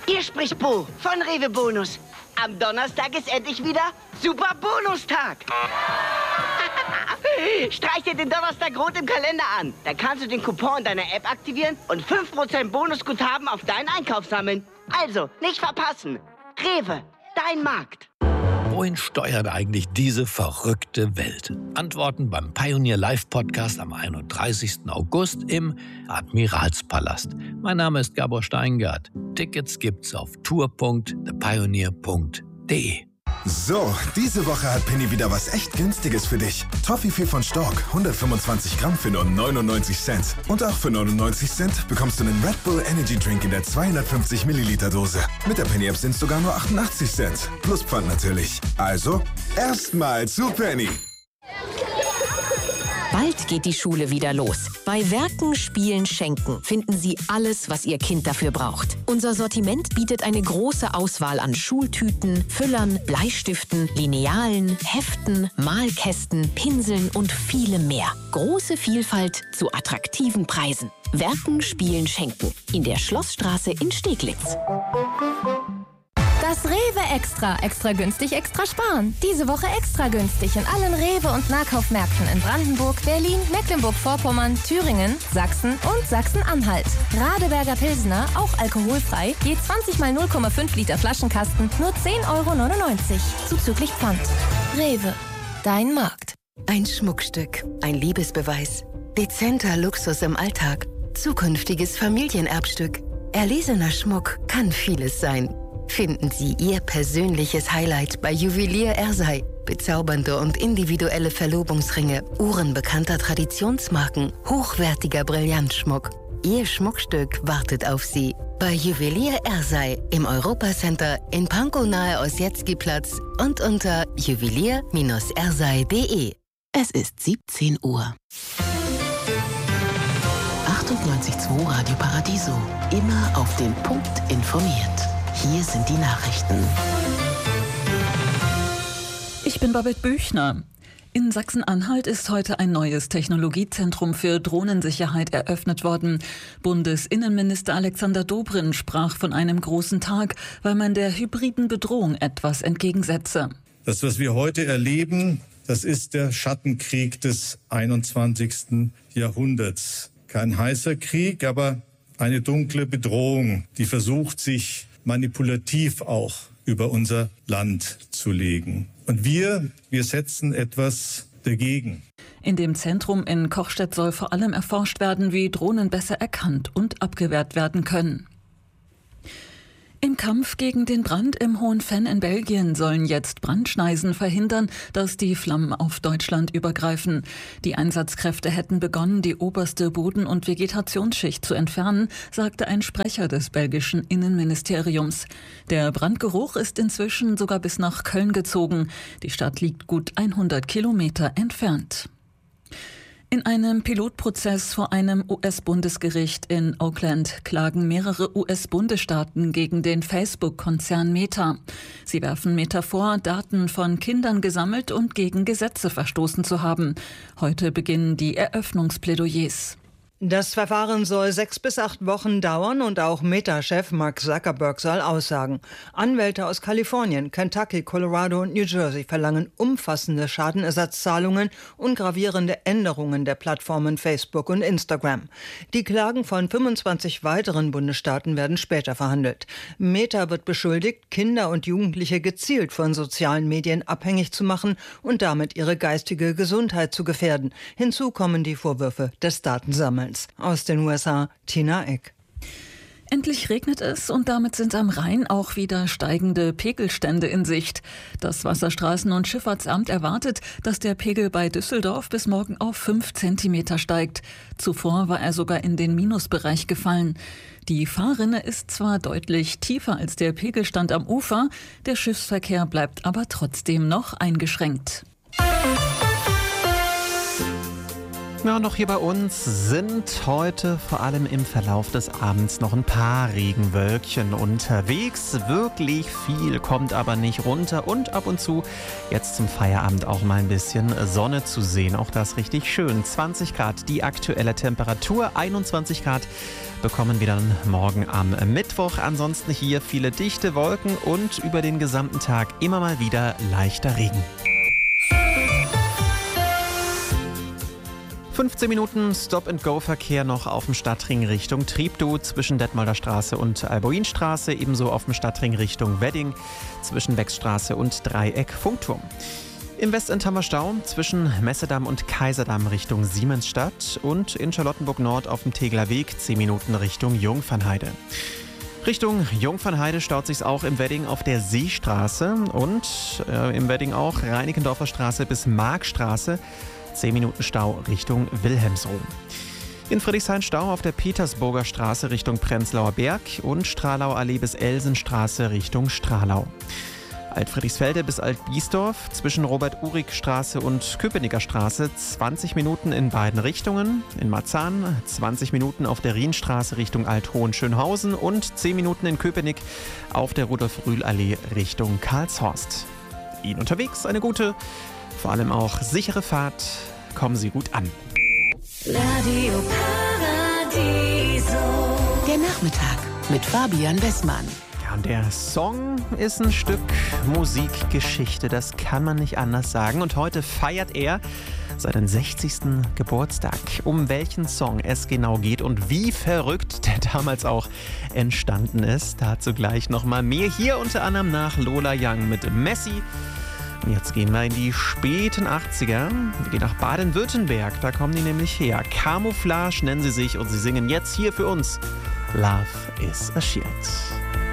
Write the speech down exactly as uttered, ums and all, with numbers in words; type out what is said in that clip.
Hier spricht Bo von Rewe Bonus. Am Donnerstag ist endlich wieder Super Bonustag. Streich dir den Donnerstag rot im Kalender an. Da kannst du den Coupon deiner App aktivieren und fünf Prozent Bonusguthaben auf deinen Einkauf sammeln. Also, nicht verpassen. Rewe, dein Markt. Wohin steuert eigentlich diese verrückte Welt? Antworten beim Pioneer Live Podcast am einunddreißigsten August im Admiralspalast. Mein Name ist Gabor Steingart. Tickets gibt's auf tour punkt the pioneer punkt de. So, diese Woche hat Penny wieder was echt Günstiges für dich. Toffifee von Stork, hundertfünfundzwanzig Gramm für nur neunundneunzig Cent. Und auch für neunundneunzig Cent bekommst du einen Red Bull Energy Drink in der zweihundertfünfzig Milliliter Dose. Mit der Penny App sind es sogar nur achtundachtzig Cent. Plus Pfand natürlich. Also, erstmal zu Penny. Bald geht die Schule wieder los. Bei Werken, Spielen, Schenken finden Sie alles, was Ihr Kind dafür braucht. Unser Sortiment bietet eine große Auswahl an Schultüten, Füllern, Bleistiften, Linealen, Heften, Malkästen, Pinseln und vielem mehr. Große Vielfalt zu attraktiven Preisen. Werken, Spielen, Schenken. In der Schlossstraße in Steglitz. Das Rewe Extra. Extra günstig, extra sparen. Diese Woche extra günstig in allen Rewe- und Nahkaufmärkten in Brandenburg, Berlin, Mecklenburg-Vorpommern, Thüringen, Sachsen und Sachsen-Anhalt. Radeberger Pilsner, auch alkoholfrei, je zwanzig mal null Komma fünf Liter Flaschenkasten, nur zehn Euro neunundneunzig. Zuzüglich Pfand. Rewe, dein Markt. Ein Schmuckstück, ein Liebesbeweis. Dezenter Luxus im Alltag. Zukünftiges Familienerbstück. Erlesener Schmuck kann vieles sein. Finden Sie Ihr persönliches Highlight bei Juwelier Ersei. Bezaubernde und individuelle Verlobungsringe, Uhren bekannter Traditionsmarken, hochwertiger Brillantschmuck. Ihr Schmuckstück wartet auf Sie. Bei Juwelier Ersei im Europacenter in Pankow nahe Ossietzky-Platz und unter juwelier Bindestrich ersei punkt de. Es ist siebzehn Uhr. achtundneunzig Komma zwei Radio Paradiso. Immer auf den Punkt informiert. Hier sind die Nachrichten. Ich bin Babette Büchner. In Sachsen-Anhalt ist heute ein neues Technologiezentrum für Drohnensicherheit eröffnet worden. Bundesinnenminister Alexander Dobrindt sprach von einem großen Tag, weil man der hybriden Bedrohung etwas entgegensetze. Das, was wir heute erleben, das ist der Schattenkrieg des einundzwanzigsten Jahrhunderts. Kein heißer Krieg, aber eine dunkle Bedrohung, die versucht, sich manipulativ auch über unser Land zu legen. Und wir, wir setzen etwas dagegen. In dem Zentrum in Kochstedt soll vor allem erforscht werden, wie Drohnen besser erkannt und abgewehrt werden können. Im Kampf gegen den Brand im Hohen-Venn in Belgien sollen jetzt Brandschneisen verhindern, dass die Flammen auf Deutschland übergreifen. Die Einsatzkräfte hätten begonnen, die oberste Boden- und Vegetationsschicht zu entfernen, sagte ein Sprecher des belgischen Innenministeriums. Der Brandgeruch ist inzwischen sogar bis nach Köln gezogen. Die Stadt liegt gut hundert Kilometer entfernt. In einem Pilotprozess vor einem U S-Bundesgericht in Oakland klagen mehrere U S-Bundesstaaten gegen den Facebook-Konzern Meta. Sie werfen Meta vor, Daten von Kindern gesammelt und gegen Gesetze verstoßen zu haben. Heute beginnen die Eröffnungsplädoyers. Das Verfahren soll sechs bis acht Wochen dauern und auch Meta-Chef Mark Zuckerberg soll aussagen. Anwälte aus Kalifornien, Kentucky, Colorado und New Jersey verlangen umfassende Schadenersatzzahlungen und gravierende Änderungen der Plattformen Facebook und Instagram. Die Klagen von fünfundzwanzig weiteren Bundesstaaten werden später verhandelt. Meta wird beschuldigt, Kinder und Jugendliche gezielt von sozialen Medien abhängig zu machen und damit ihre geistige Gesundheit zu gefährden. Hinzu kommen die Vorwürfe des Datensammelns. Aus den U S A, Tina Eck. Endlich regnet es und damit sind am Rhein auch wieder steigende Pegelstände in Sicht. Das Wasserstraßen- und Schifffahrtsamt erwartet, dass der Pegel bei Düsseldorf bis morgen auf fünf Zentimeter steigt. Zuvor war er sogar in den Minusbereich gefallen. Die Fahrrinne ist zwar deutlich tiefer als der Pegelstand am Ufer, der Schiffsverkehr bleibt aber trotzdem noch eingeschränkt. Ja, noch hier bei uns sind heute vor allem im Verlauf des Abends noch ein paar Regenwölkchen unterwegs. Wirklich viel kommt aber nicht runter und ab und zu jetzt zum Feierabend auch mal ein bisschen Sonne zu sehen. Auch das richtig schön. zwanzig Grad die aktuelle Temperatur, einundzwanzig Grad bekommen wir dann morgen am Mittwoch. Ansonsten hier viele dichte Wolken und über den gesamten Tag immer mal wieder leichter Regen. fünfzehn Minuten Stop-and-Go-Verkehr noch auf dem Stadtring Richtung Treptow zwischen Detmolder Straße und Alboinstraße, ebenso auf dem Stadtring Richtung Wedding zwischen Wechstraße und Dreieck Funkturm. Im Westend haben wir Stau zwischen Messedamm und Kaiserdamm Richtung Siemensstadt und in Charlottenburg Nord auf dem Tegeler Weg zehn Minuten Richtung Jungfernheide. Richtung Jungfernheide staut sich's auch im Wedding auf der Seestraße und äh, im Wedding auch Reinickendorfer Straße bis Markstraße. zehn Minuten Stau Richtung Wilhelmsruh. In Friedrichshain Stau auf der Petersburger Straße Richtung Prenzlauer Berg und Stralauer Allee bis Elsenstraße Richtung Stralau. Altfriedrichsfelde bis Altbiesdorf zwischen Robert-Uhrig-Straße und Köpenicker Straße zwanzig Minuten in beiden Richtungen. In Marzahn zwanzig Minuten auf der Rienstraße Richtung Alt-Hohenschönhausen und zehn Minuten in Köpenick auf der Rudolf-Rühl-Allee Richtung Karlshorst. Ihnen unterwegs eine gute, vor allem auch sichere Fahrt. Kommen Sie gut an. Radio Paradiso. Der Nachmittag mit Fabian Westmann. Ja, und der Song ist ein Stück Musikgeschichte, das kann man nicht anders sagen. Und heute feiert er seinen sechzigsten Geburtstag. Um welchen Song es genau geht und wie verrückt der damals auch entstanden ist, dazu gleich nochmal mehr. Hier unter anderem nach Lola Young mit Messi. Jetzt gehen wir in die späten achtziger. Wir gehen nach Baden-Württemberg, da kommen die nämlich her. Camouflage nennen sie sich und sie singen jetzt hier für uns Love is a Shield.